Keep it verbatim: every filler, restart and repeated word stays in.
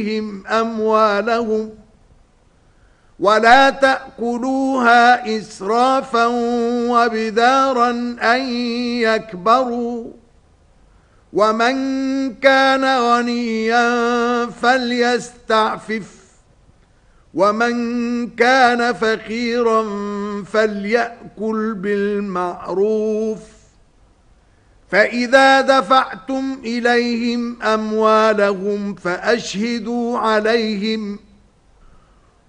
أموالهم ولا تأكلوها إسرافا وبدارا أن يكبروا ومن كان غنيا فليستعفف ومن كان فقيرا فليأكل بالمعروف فإذا دفعتم إليهم أموالهم فأشهدوا عليهم